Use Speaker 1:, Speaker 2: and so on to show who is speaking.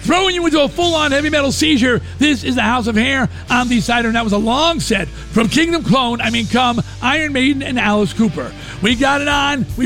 Speaker 1: throwing you into a full-on heavy metal seizure. This is the House of Hair on the Cider, and that was a long set from Kingdom Come, Iron Maiden, and Alice Cooper. We got it on.